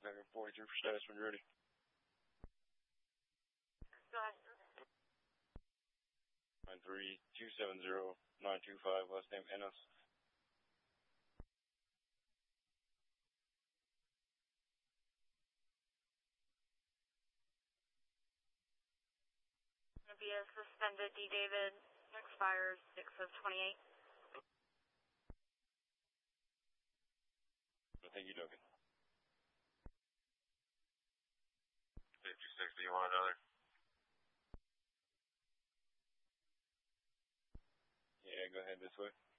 Contact 43 for status when you're ready. Go ahead. 93270-925, last name Enos. Going to be a suspended D. David, expires 6 of 28. Thank you, Duncan. 56, do you want another? Yeah, go ahead this way.